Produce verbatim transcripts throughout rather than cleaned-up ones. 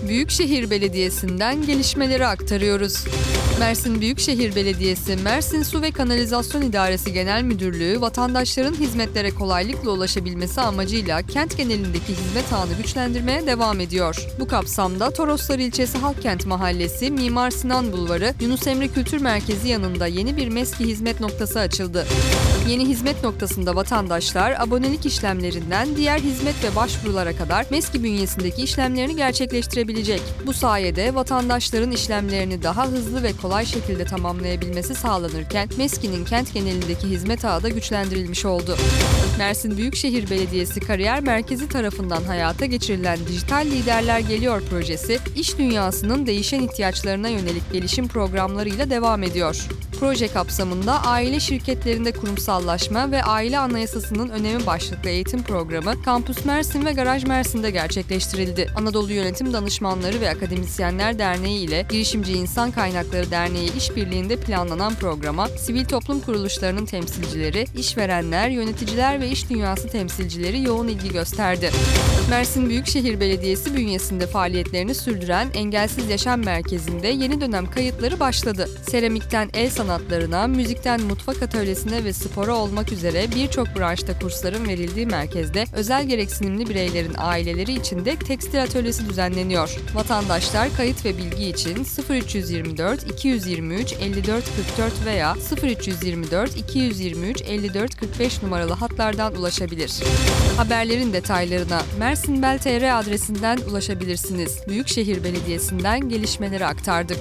Büyükşehir Belediyesi'nden gelişmeleri aktarıyoruz. Mersin Büyükşehir Belediyesi, Mersin Su ve Kanalizasyon İdaresi Genel Müdürlüğü, vatandaşların hizmetlere kolaylıkla ulaşabilmesi amacıyla kent genelindeki hizmet ağını güçlendirmeye devam ediyor. Bu kapsamda Toroslar İlçesi Halkkent Mahallesi, Mimar Sinan Bulvarı, Yunus Emre Kültür Merkezi yanında yeni bir MESKİ hizmet noktası açıldı. Yeni hizmet noktasında vatandaşlar abonelik işlemlerinden diğer hizmet ve başvurulara kadar MESKİ bünyesindeki işlemlerini gerçekleştirebilecek. Bu sayede vatandaşların işlemlerini daha hızlı ve kolay şekilde tamamlayabilmesi sağlanırken MESKİ'nin kent genelindeki hizmet ağı da güçlendirilmiş oldu. Mersin Büyükşehir Belediyesi Kariyer Merkezi tarafından hayata geçirilen Dijital Liderler Geliyor projesi, iş dünyasının değişen ihtiyaçlarına yönelik gelişim programlarıyla devam ediyor. Proje kapsamında aile şirketlerinde kurumsallaşma ve aile anayasasının önemi başlıklı eğitim programı Kampüs Mersin ve Garaj Mersin'de gerçekleştirildi. Anadolu Yönetim Danışmanları ve Akademisyenler Derneği ile Girişimci İnsan Kaynakları Derneği işbirliğinde planlanan programa sivil toplum kuruluşlarının temsilcileri, işverenler, yöneticiler ve iş dünyası temsilcileri yoğun ilgi gösterdi. Mersin Büyükşehir Belediyesi bünyesinde faaliyetlerini sürdüren Engelsiz Yaşam Merkezi'nde yeni dönem kayıtları başladı. Seramikten el sanatlarına, müzikten mutfak atölyesine ve spora olmak üzere birçok branşta kursların verildiği merkezde özel gereksinimli bireylerin aileleri için de tekstil atölyesi düzenleniyor. Vatandaşlar kayıt ve bilgi için sıfır üç yirmi dört iki yüz yirmi üç elli dört kırk dört veya sıfır üç yirmi dört iki yüz yirmi üç elli dört kırk beş numaralı hatlardan ulaşabilir. Haberlerin detaylarına mersinbel nokta tr adresinden ulaşabilirsiniz. Büyükşehir Belediyesi'nden gelişmeleri aktardık.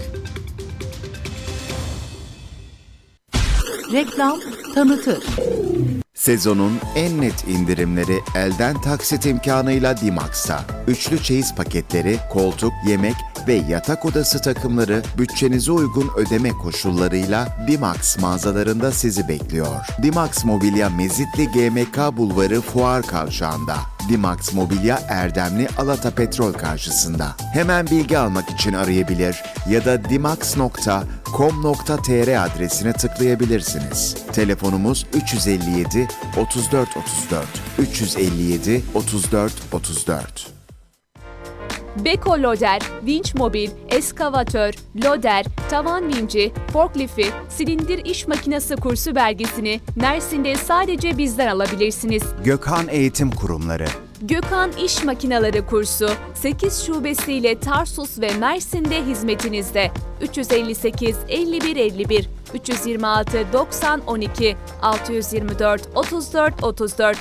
Reklam tanıtır. Sezonun en net indirimleri elden taksit imkanıyla Dimax'ta. Üçlü çeyiz paketleri, koltuk, yemek ve yatak odası takımları bütçenize uygun ödeme koşullarıyla Dimax mağazalarında sizi bekliyor. Dimax Mobilya Mezitli G M K Bulvarı Fuar Kavşağı'nda. Dimax Mobilya Erdemli Alata Petrol karşısında. Hemen bilgi almak için arayabilir ya da dimax nokta com nokta tr adresine tıklayabilirsiniz. Telefonumuz üç yüz elli yedi otuz dört otuz dört üç yüz elli yedi otuz dört otuz dört. Beko Loader, vinç mobil, eskavatör, loader, tavan vinci, forklifti, silindir iş makinesi kursu belgesini Mersin'de sadece bizden alabilirsiniz. Gökhan Eğitim Kurumları. Gökhan İş Makineleri kursu sekiz şubesiyle Tarsus ve Mersin'de hizmetinizde. üç yüz elli sekiz elli bir elli bir üç yüz yirmi altı doksan on iki altı yüz yirmi dört otuz dört otuz dört.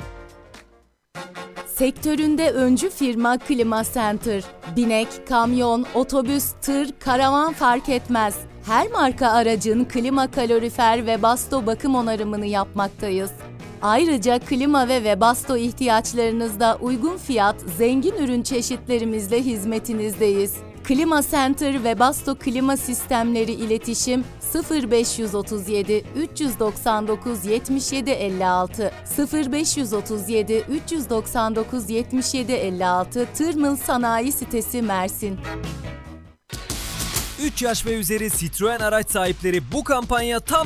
Sektöründe öncü firma Klima Center. Binek, kamyon, otobüs, tır, karavan fark etmez. Her marka aracın klima, kalorifer ve basto bakım onarımını yapmaktayız. Ayrıca klima ve Webasto ihtiyaçlarınızda uygun fiyat, zengin ürün çeşitlerimizle hizmetinizdeyiz. Klima Center ve Webasto Klima Sistemleri iletişim sıfır beş otuz yedi üç doksan dokuz yetmiş yedi elli altı sıfır beş otuz yedi üç doksan dokuz yetmiş yedi elli altı Tırmıl Sanayi Sitesi Mersin. üç yaş ve üzeri Citroen araç sahipleri bu kampanya tam